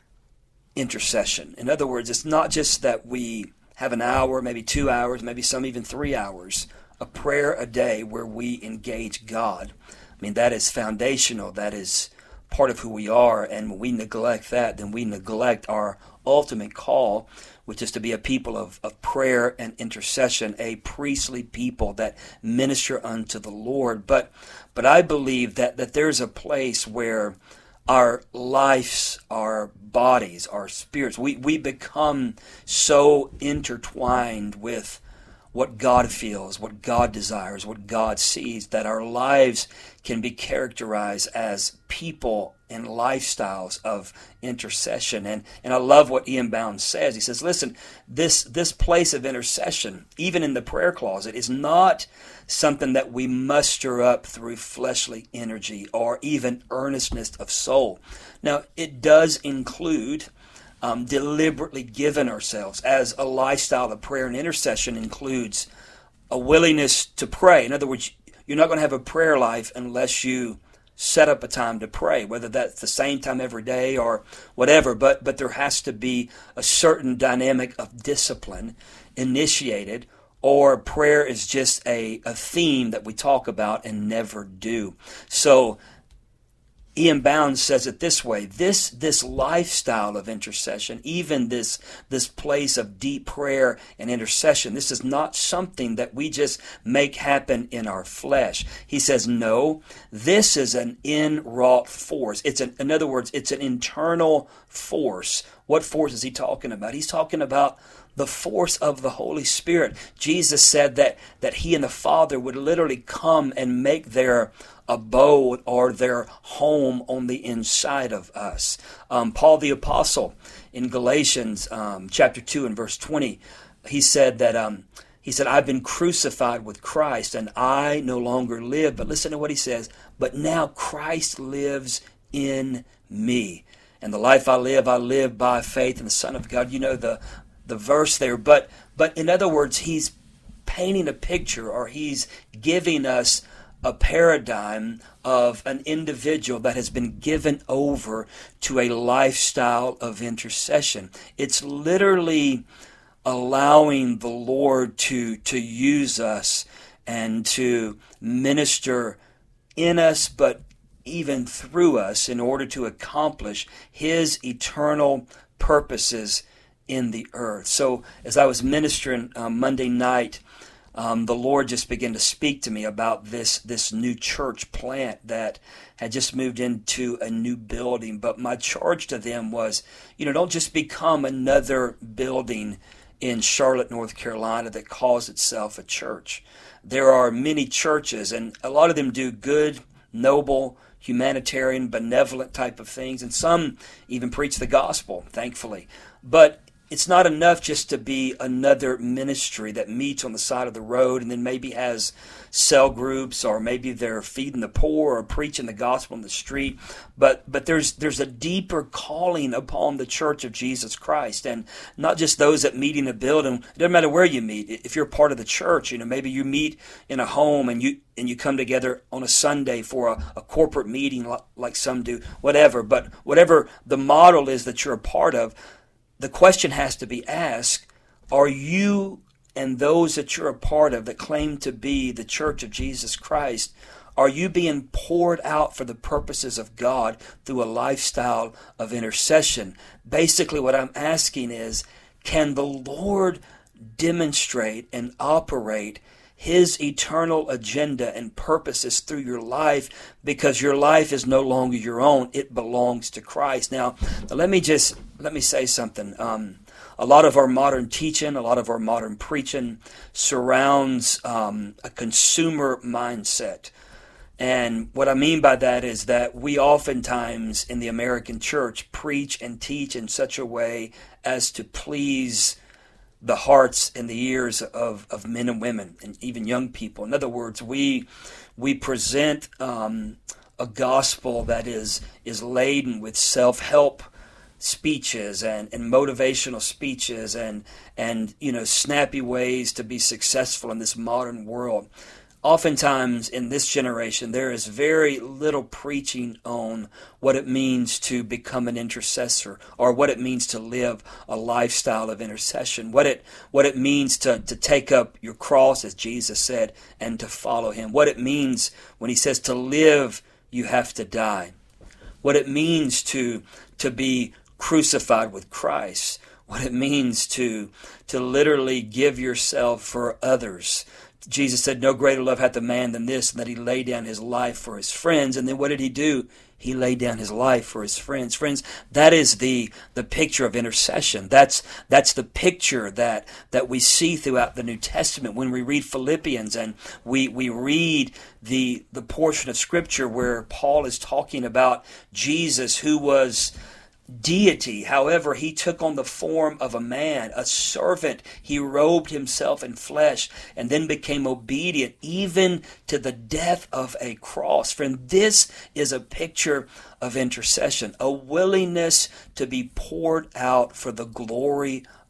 intercession. In other words, it's not just that we have an hour, maybe two hours, maybe some even three hours of prayer a day where we engage God. I mean, that is foundational. That is part of who we are, and when we neglect that, then we neglect our ultimate call, which is to be a people of, of prayer and intercession, a priestly people that minister unto the Lord. But but I believe that, that there's a place where our lives, our bodies, our spirits, we, we become so intertwined with what God feels, what God desires, what God sees, that our lives can be characterized as people and lifestyles of intercession. And and I love what Ian Bounds says. He says, listen, this this place of intercession, even in the prayer closet, is not something that we muster up through fleshly energy or even earnestness of soul. Now, it does include Um, deliberately given ourselves as a lifestyle of prayer and intercession includes a willingness to pray. In other words, you're not going to have a prayer life unless you set up a time to pray, whether that's the same time every day or whatever, but but there has to be a certain dynamic of discipline initiated, or prayer is just a, a theme that we talk about and never do. So Ian Bounds says it this way: this this lifestyle of intercession, even this this place of deep prayer and intercession, this is not something that we just make happen in our flesh. He says, no, this is an inwrought force. It's an, in other words, it's an internal force. What force is he talking about? He's talking about the force of the Holy Spirit. Jesus said that that he and the Father would literally come and make their abode or their home on the inside of us. Um, Paul the Apostle in Galatians um, chapter two and verse twenty, he said that um, he said, I've been crucified with Christ, and I no longer live. But listen to what he says: but now Christ lives in me, and the life I live, I live by faith in the Son of God. You know the the verse there, but but in other words, he's painting a picture, or he's giving us a paradigm of an individual that has been given over to a lifestyle of intercession. It's literally allowing the Lord to to use us and to minister in us, but even through us, in order to accomplish his eternal purposes in the earth. So as I was ministering um, Monday night, um, the Lord just began to speak to me about this this new church plant that had just moved into a new building. But my charge to them was, you know, don't just become another building in Charlotte, North Carolina that calls itself a church. There are many churches, and a lot of them do good, noble, humanitarian, benevolent type of things, and some even preach the gospel, thankfully. But it's not enough just to be another ministry that meets on the side of the road and then maybe has cell groups, or maybe they're feeding the poor or preaching the gospel on the street. But but there's there's a deeper calling upon the Church of Jesus Christ, and not just those that meet in a building. It doesn't matter where you meet. If you're part of the church, you know, maybe you meet in a home and you and you come together on a Sunday for a, a corporate meeting like, like some do, whatever. But whatever the model is that you're a part of, the question has to be asked: are you and those that you're a part of that claim to be the Church of Jesus Christ, are you being poured out for the purposes of God through a lifestyle of intercession? Basically, what I'm asking is, can the Lord demonstrate and operate his eternal agenda and purposes through your life, because your life is no longer your own. It belongs to Christ. Now, let me just, let me say something. Um, a lot of our modern teaching, a lot of our modern preaching surrounds um, a consumer mindset. And what I mean by that is that we oftentimes in the American church preach and teach in such a way as to please the hearts and the ears of, of men and women and even young people. In other words, we we present um, a gospel that is is laden with self-help speeches and, and motivational speeches and and you know snappy ways to be successful in this modern world. Oftentimes in this generation, there is very little preaching on what it means to become an intercessor, or what it means to live a lifestyle of intercession, what it what it means to, to take up your cross, as Jesus said, and to follow him, what it means when he says to live, you have to die, what it means to to be crucified with Christ, what it means to to literally give yourself for others. Jesus said, no greater love hath a man than this, and that he laid down his life for his friends. And then what did he do? He laid down his life for his friends. Friends, that is the, the picture of intercession. That's that's the picture that, that we see throughout the New Testament when we read Philippians and we, we read the, the portion of Scripture where Paul is talking about Jesus, who was deity. However, he took on the form of a man, a servant. He robed himself in flesh and then became obedient even to the death of a cross. Friend, this is a picture of intercession, a willingness to be poured out for the glory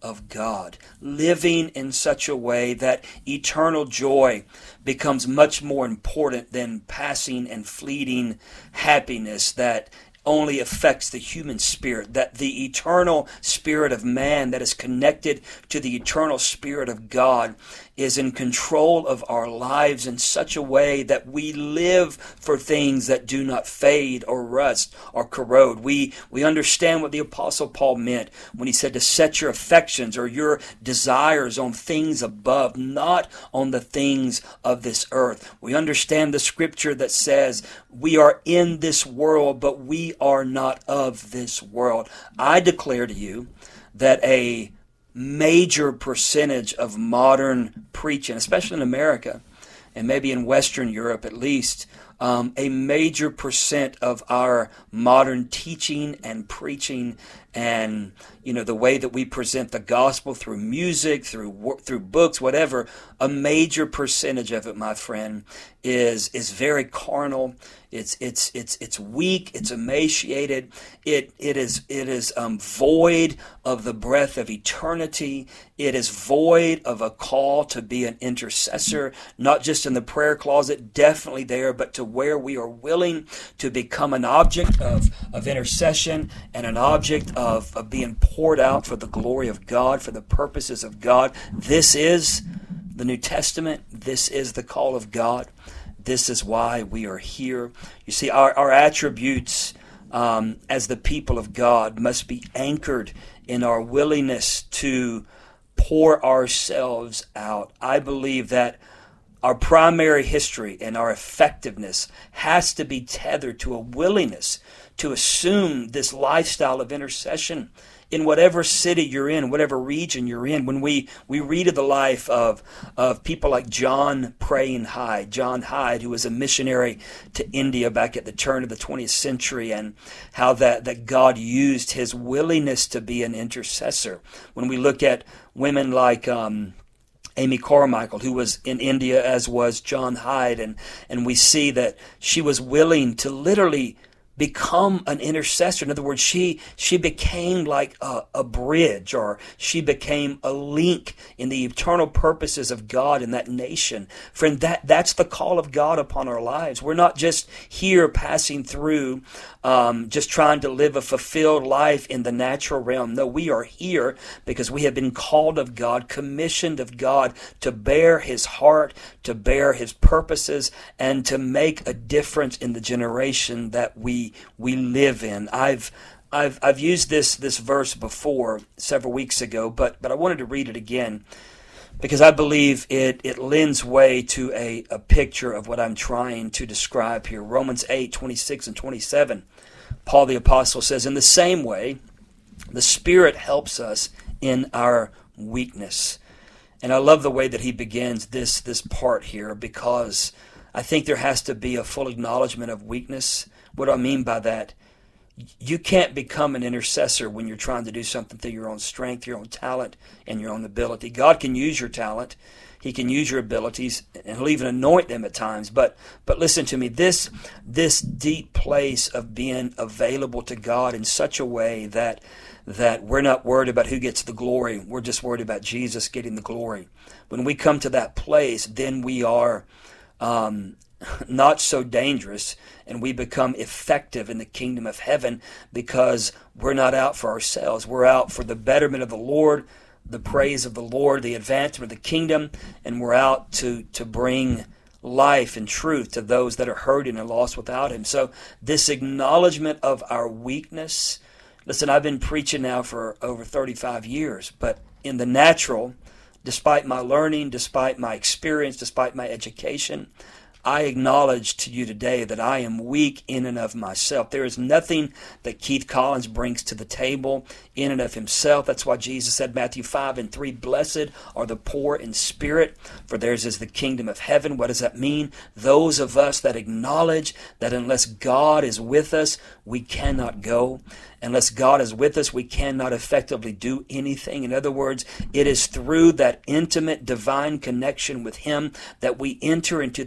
of God, living in such a way that eternal joy becomes much more important than passing and fleeting happiness that only affects the human spirit, that the eternal spirit of man that is connected to the eternal spirit of God is in control of our lives in such a way that we live for things that do not fade or rust or corrode. We we understand what the Apostle Paul meant when he said to set your affections or your desires on things above, not on the things of this earth. We understand the scripture that says we are in this world, but we are not of this world. I declare to you that a major percentage of modern preaching, especially in America, and maybe in Western Europe at least, um, a major percent of our modern teaching and preaching and, you know, the way that we present the gospel through music, through through books, whatever, a major percentage of it, my friend, is is very carnal. It's it's it's it's weak. It's emaciated. It it is it is um, void of the breath of eternity. It is void of a call to be an intercessor, not just in the prayer closet, definitely there, but to where we are willing to become an object of of intercession and an object of, of being poured out for the glory of God, for the purposes of God. This is the New Testament. This is the call of God. This is why we are here. You see, our, our attributes um, as the people of God must be anchored in our willingness to pour ourselves out. I believe that our primary history and our effectiveness has to be tethered to a willingness to assume this lifestyle of intercession in whatever city you're in, whatever region you're in. When we, we read of the life of, of people like John Praying Hyde, John Hyde, who was a missionary to India back at the turn of the twentieth century, and how that, that God used his willingness to be an intercessor. When we look at women like um, Amy Carmichael, who was in India, as was John Hyde, and, and we see that she was willing to literally become an intercessor. In other words, she she became like a, a bridge, or she became a link in the eternal purposes of God in that nation. Friend, that that's the call of God upon our lives. We're not just here passing through, um, just trying to live a fulfilled life in the natural realm. No, we are here because we have been called of God, commissioned of God to bear his heart, to bear his purposes, and to make a difference in the generation that we we live in. I've I've I've used this this verse before several weeks ago, but but I wanted to read it again because I believe it it lends way to a, a picture of what I'm trying to describe here. Romans eight, twenty-six and twenty-seven. Paul the Apostle says, in the same way, the Spirit helps us in our weakness. And I love the way that he begins this this part here, because I think there has to be a full acknowledgement of weakness. What do I mean by that? You can't become an intercessor when you're trying to do something through your own strength, your own talent, and your own ability. God can use your talent. He can use your abilities, and he'll even anoint them at times. But but listen to me, this this deep place of being available to God in such a way that that we're not worried about who gets the glory. We're just worried about Jesus getting the glory. When we come to that place, then we are um, not so dangerous, and we become effective in the kingdom of heaven, because we're not out for ourselves. We're out for the betterment of the Lord, the praise of the Lord, the advancement of the kingdom, and we're out to, to bring life and truth to those that are hurting and lost without him. So this acknowledgement of our weakness. Listen, I've been preaching now for over thirty-five years, but in the natural, despite my learning, despite my experience, despite my education, I acknowledge to you today that I am weak in and of myself. There is nothing that Keith Collins brings to the table in and of himself. That's why Jesus said, Matthew five and three, blessed are the poor in spirit, for theirs is the kingdom of heaven. What does that mean? Those of us that acknowledge that unless God is with us, we cannot go. Unless God is with us, we cannot effectively do anything. In other words, it is through that intimate divine connection with him that we enter into this life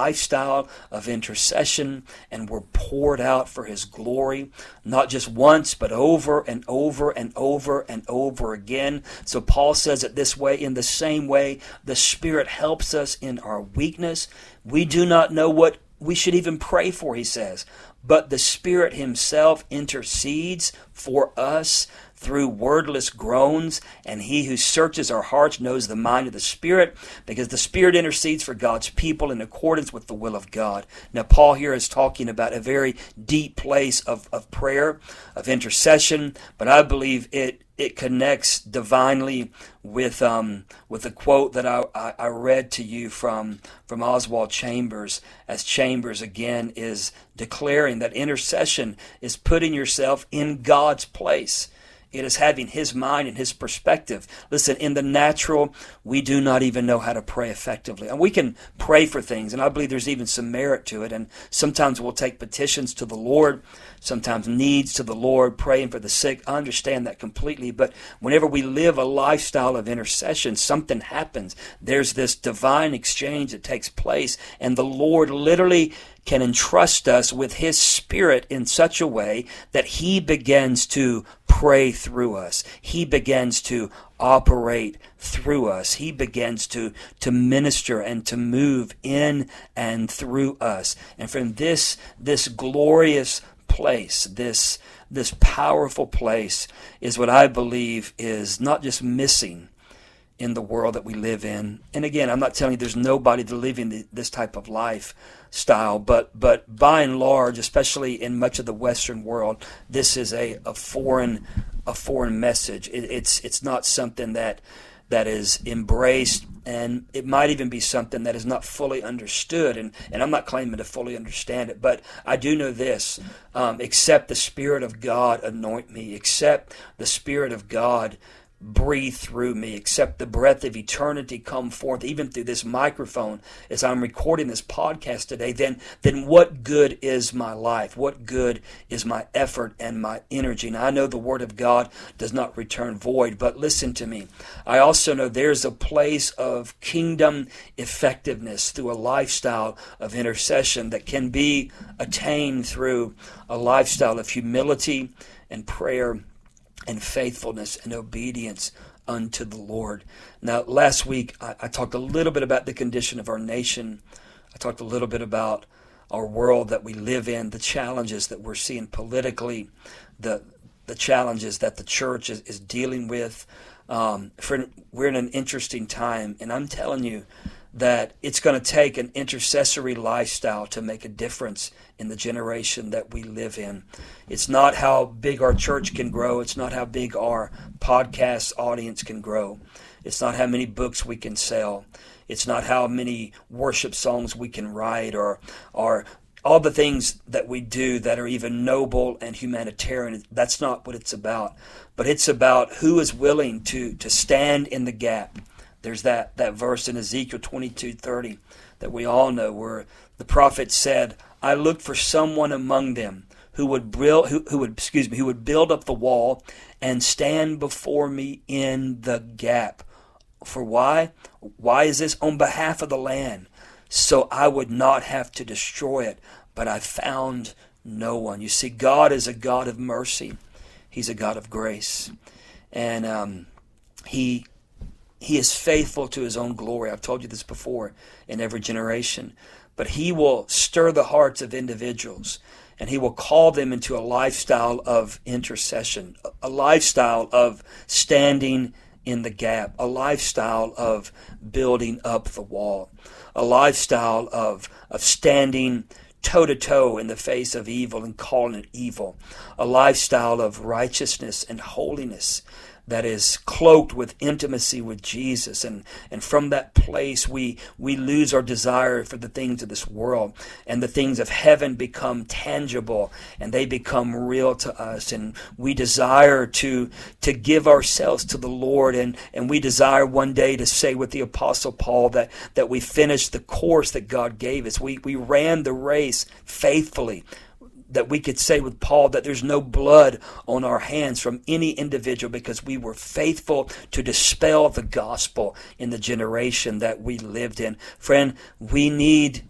lifestyle of intercession, and we're poured out for His glory, not just once, but over and over and over and over again. So Paul says it this way, in the same way, the Spirit helps us in our weakness. We do not know what we should even pray for, he says, but the Spirit Himself intercedes for us through wordless groans, and He who searches our hearts knows the mind of the Spirit, because the Spirit intercedes for God's people in accordance with the will of God. Now, Paul here is talking about a very deep place of, of prayer, of intercession, but I believe it it connects divinely with um with a quote that I, I, I read to you from from Oswald Chambers, as Chambers again is declaring that intercession is putting yourself in God's place. It is having His mind and His perspective. Listen, in the natural, we do not even know how to pray effectively. And we can pray for things, and I believe there's even some merit to it. And sometimes we'll take petitions to the Lord, sometimes needs to the Lord, praying for the sick. I understand that completely. But whenever we live a lifestyle of intercession, something happens. There's this divine exchange that takes place, and the Lord literally can entrust us with His Spirit in such a way that He begins to pray through us. He begins to operate through us. He begins to, to minister and to move in and through us. And from this, this glorious place, this, this powerful place is what I believe is not just missing in the world that we live in. And again, I'm not telling you there's nobody to living the, this type of lifestyle, but but by and large, especially in much of the Western world, this is a, a foreign a foreign message. It, it's it's not something that that is embraced, and it might even be something that is not fully understood. And, and I'm not claiming to fully understand it, but I do know this: um, except the Spirit of God anoint me, except the Spirit of God breathe through me, except the breath of eternity come forth, even through this microphone as I'm recording this podcast today, then then what good is my life? What good is my effort and my energy? Now, I know the Word of God does not return void, but listen to me. I also know there's a place of kingdom effectiveness through a lifestyle of intercession that can be attained through a lifestyle of humility and prayer and faithfulness and obedience unto the Lord. Now, last week, I, I talked a little bit about the condition of our nation. I talked a little bit about our world that we live in, the challenges that we're seeing politically, the the challenges that the church is, is dealing with. Um, for, we're in an interesting time, and I'm telling you that it's going to take an intercessory lifestyle to make a difference in the generation that we live in. It's not how big our church can grow. It's not how big our podcast audience can grow. It's not how many books we can sell. It's not how many worship songs we can write, or, or all the things that we do that are even noble and humanitarian. That's not what it's about. But it's about who is willing to, to stand in the gap. There's that, that verse in Ezekiel twenty-two thirty that we all know, where the prophet said, I looked for someone among them who would build, who, who would, excuse me, who would build up the wall and stand before me in the gap. For why? Why is this? On behalf of the land, so I would not have to destroy it. But I found no one. You see, God is a God of mercy. He's a God of grace, and um, He. He is faithful to His own glory. I've told you this before, in every generation. But He will stir the hearts of individuals, and He will call them into a lifestyle of intercession, a lifestyle of standing in the gap, a lifestyle of building up the wall, a lifestyle of, of standing toe-to-toe in the face of evil and calling it evil, a lifestyle of righteousness and holiness that is cloaked with intimacy with Jesus. And, and from that place, we, we lose our desire for the things of this world, and the things of heaven become tangible, and they become real to us. And we desire to, to give ourselves to the Lord, and, and we desire one day to say with the Apostle Paul that, that we finished the course that God gave us. We, we ran the race faithfully. That we could say with Paul that there's no blood on our hands from any individual, because we were faithful to dispel the gospel in the generation that we lived in. Friend, we need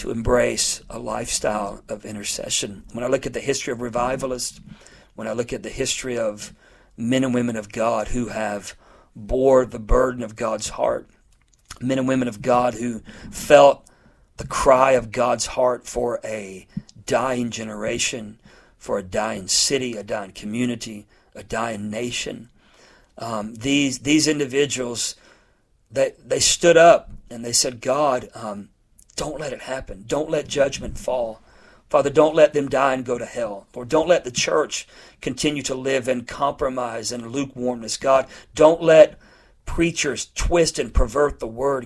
to embrace a lifestyle of intercession. When I look at the history of revivalists, when I look at the history of men and women of God who have bore the burden of God's heart, men and women of God who felt the cry of God's heart for a dying generation, for a dying city, a dying community, a dying nation. Um, these these individuals, they they stood up and they said, God, um, don't let it happen. Don't let judgment fall. Father, don't let them die and go to hell. Lord, don't let the church continue to live in compromise and lukewarmness. God, don't let preachers twist and pervert the word.